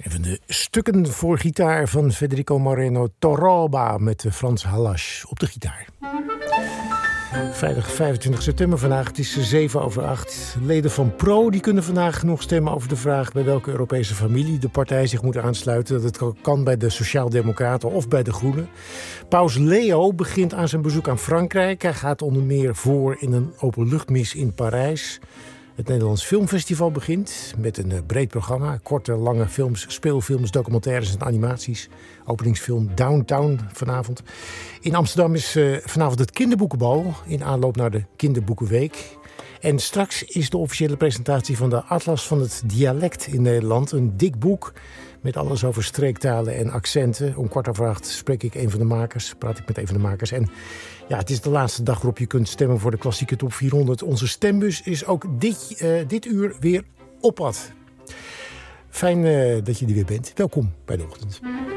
Een van de stukken voor gitaar van Federico Moreno Torroba met Frans Halasch op de gitaar. Vrijdag 25 september vandaag, het is 7:08. Leden van PRO die kunnen vandaag nog stemmen over de vraag bij welke Europese familie de partij zich moet aansluiten. Dat kan bij de Sociaaldemocraten of bij de Groenen. Paus Leo begint aan zijn bezoek aan Frankrijk. Hij gaat onder meer voor in een openluchtmis in Parijs. Het Nederlands Filmfestival begint met een breed programma. Korte, lange films, speelfilms, documentaires en animaties. Openingsfilm Downtown vanavond. In Amsterdam is vanavond het kinderboekenbal in aanloop naar de Kinderboekenweek. En straks is de officiële presentatie van de Atlas van het Dialect in Nederland. Een dik boek met alles over streektalen en accenten. Om 7:15 spreek ik praat ik met een van de makers. En ja, het is de laatste dag waarop je kunt stemmen voor de klassieke top 400. Onze stembus is ook dit uur weer op pad. Fijn dat je er weer bent. Welkom bij de ochtend.